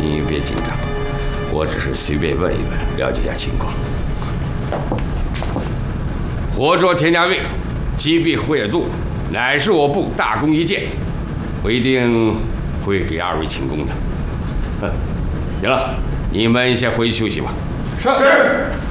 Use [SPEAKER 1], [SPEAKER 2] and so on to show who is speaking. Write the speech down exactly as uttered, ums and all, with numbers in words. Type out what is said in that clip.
[SPEAKER 1] 您别紧张，我只是随便问一问，了解一下情况。活捉田家卫，击毙胡野渡，乃是我部大功一件，我一定会给二位请功的。行了，你们先回去休息吧。
[SPEAKER 2] 是。